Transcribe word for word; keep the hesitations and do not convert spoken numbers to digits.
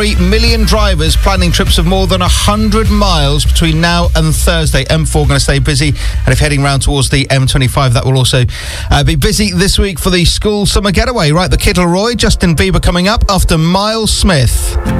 three million drivers planning trips of more than one hundred miles between now and Thursday. M four going to stay busy, and if heading round towards the M twenty-five, that will also uh, be busy this week for the school summer getaway. Right, the Kittle Roy, Justin Bieber coming up after Miles Smith.